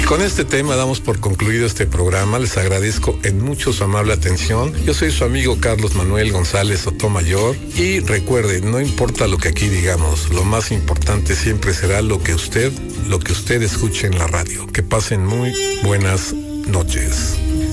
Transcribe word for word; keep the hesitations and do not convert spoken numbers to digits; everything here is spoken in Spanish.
Con este tema damos por concluido este programa. Les agradezco en mucho su amable atención. Yo soy su amigo Carlos Manuel González Sotomayor y recuerden, no importa lo que aquí digamos, lo más importante siempre será lo que usted, lo que usted escuche en la radio. Que pasen muy buenas noches.